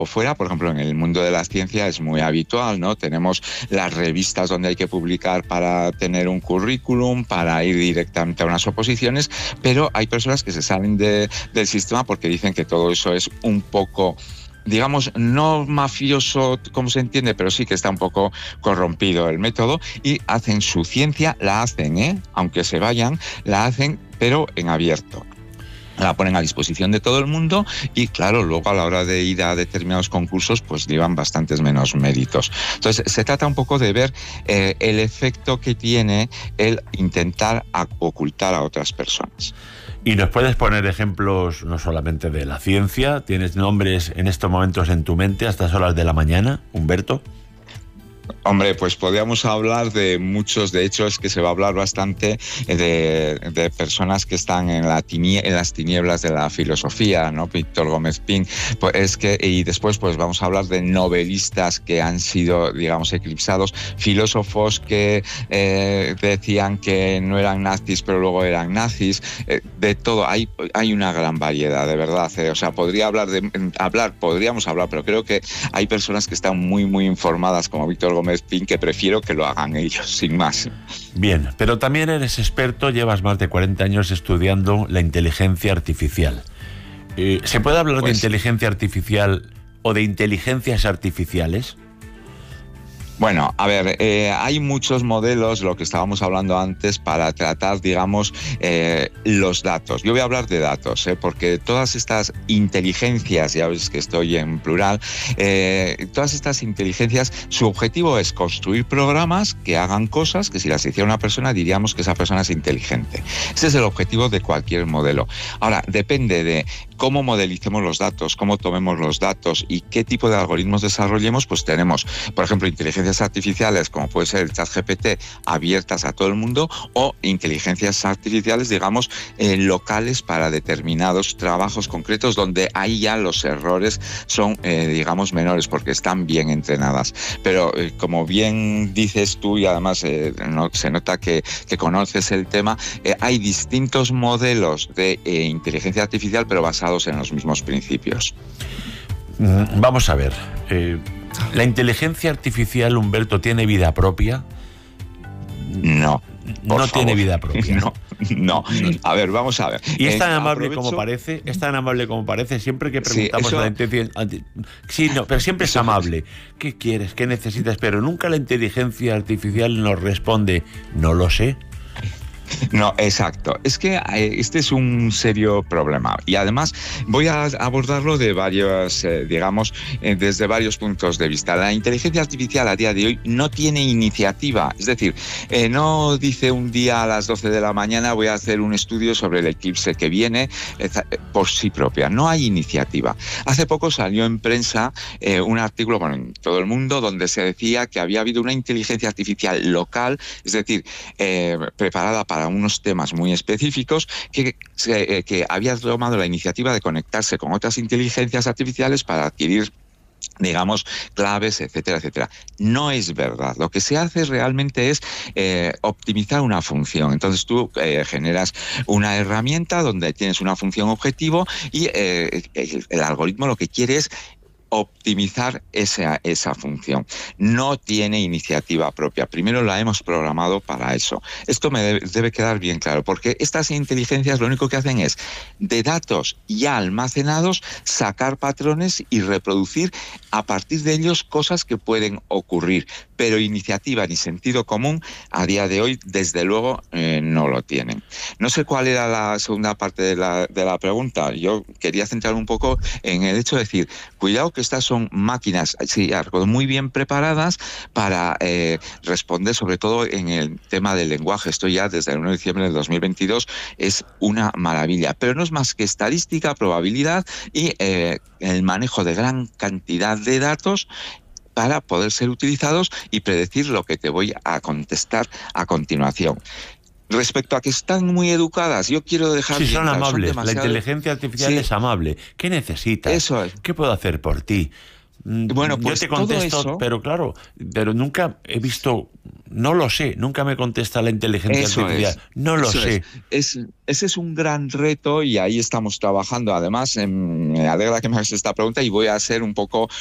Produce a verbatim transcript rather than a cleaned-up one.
fuera, por ejemplo, en el mundo de la ciencia es muy habitual, ¿no? Tenemos las revistas donde hay que publicar para tener un currículum, para ir directamente a unas oposiciones, pero hay personas que se salen de, del sistema porque dicen que todo eso es un poco, digamos, no mafioso como se entiende, pero sí que está un poco corrompido el método, y hacen su ciencia, la hacen, ¿eh? Aunque se vayan, la hacen, pero en abierto. La ponen a disposición de todo el mundo y, claro, luego a la hora de ir a determinados concursos, pues llevan bastantes menos méritos. Entonces, se trata un poco de ver eh, el efecto que tiene el intentar ocultar a otras personas. ¿Y nos puedes poner ejemplos no solamente de la ciencia? ¿Tienes nombres en estos momentos en tu mente a estas horas de la mañana, Humberto? Hombre, pues podríamos hablar de muchos, de hecho es que se va a hablar bastante de, de personas que están en, la tinie, en las tinieblas de la filosofía, ¿no? Víctor Gómez Pin, pues es que, y después pues vamos a hablar de novelistas que han sido, digamos, eclipsados, filósofos que eh, decían que no eran nazis pero luego eran nazis, eh, de todo, hay, hay una gran variedad, de verdad, eh, o sea, podría hablar de, hablar, podríamos hablar, pero creo que hay personas que están muy, muy informadas, como Víctor Gómez Pin, que prefiero que lo hagan ellos, sin más. Bien, pero también eres experto, llevas más de cuarenta años estudiando la inteligencia artificial. Eh, ¿Se puede hablar pues, de inteligencia artificial o de inteligencias artificiales? Bueno, a ver, eh, hay muchos modelos, lo que estábamos hablando antes, para tratar, digamos, eh, los datos. Yo voy a hablar de datos, ¿eh? Porque todas estas inteligencias, ya ves que estoy en plural, eh, todas estas inteligencias, su objetivo es construir programas que hagan cosas que si las hiciera una persona diríamos que esa persona es inteligente. Ese es el objetivo de cualquier modelo. Ahora, depende de cómo modelicemos los datos, cómo tomemos los datos y qué tipo de algoritmos desarrollemos, pues tenemos, por ejemplo, inteligencias artificiales como puede ser el ChatGPT abiertas a todo el mundo, o inteligencias artificiales, digamos, eh, locales para determinados trabajos concretos donde ahí ya los errores son, eh, digamos, menores porque están bien entrenadas. Pero eh, como bien dices tú, y además eh, no, se nota que, que conoces el tema, eh, hay distintos modelos de eh, inteligencia artificial pero basados en los mismos principios. Vamos a ver, eh, ¿la inteligencia artificial, Humberto, tiene vida propia? No. No favor. tiene vida propia. No, no. A ver, vamos a ver. Y es tan eh, amable aprovecho... como parece, es tan amable como parece, siempre que preguntamos sí, eso... a la inteligencia... Sí, no, pero siempre es amable. ¿Qué quieres? ¿Qué necesitas? Pero nunca la inteligencia artificial nos responde, no lo sé. No, exacto. Es que este es un serio problema y además voy a abordarlo de varios, eh, digamos, eh, desde varios puntos de vista. La inteligencia artificial a día de hoy no tiene iniciativa, es decir, eh, no dice un día a las doce de la mañana voy a hacer un estudio sobre el eclipse que viene eh, por sí propia. No hay iniciativa. Hace poco salió en prensa eh, un artículo, bueno, en todo el mundo, donde se decía que había habido una inteligencia artificial local, es decir, eh, preparada para unos temas muy específicos, que, que, que había tomado la iniciativa de conectarse con otras inteligencias artificiales para adquirir, digamos, claves, etcétera, etcétera. No es verdad. Lo que se hace realmente es eh, optimizar una función. Entonces tú eh, generas una herramienta donde tienes una función objetivo y eh, el, el algoritmo lo que quiere es optimizar esa, esa función. No tiene iniciativa propia. Primero la hemos programado para eso. Esto me debe, debe quedar bien claro, porque estas inteligencias lo único que hacen es, de datos ya almacenados, sacar patrones y reproducir a partir de ellos cosas que pueden ocurrir. Pero iniciativa ni sentido común, a día de hoy, desde luego, eh, no lo tienen. No sé cuál era la segunda parte de la, de la pregunta. Yo quería centrar un poco en el hecho de decir, cuidado que estas son máquinas sí, muy bien preparadas para eh, responder, sobre todo en el tema del lenguaje. Esto ya desde el uno de diciembre del dos mil veintidós es una maravilla, pero no es más que estadística, probabilidad y eh, el manejo de gran cantidad de datos para poder ser utilizados y predecir lo que te voy a contestar a continuación. Respecto a que están muy educadas, yo quiero dejar... Sí, son claro, amables. son demasiado... La inteligencia artificial sí. es amable. ¿Qué necesitas? Eso es. ¿Qué puedo hacer por ti? Bueno, pues yo te contesto, todo eso, pero claro, pero nunca he visto, no lo sé, nunca me contesta la inteligencia eso artificial. es, No lo eso sé. es. Es, ese es un gran reto y ahí estamos trabajando. Además, eh, me alegra que me hagas esta pregunta y voy a ser un poco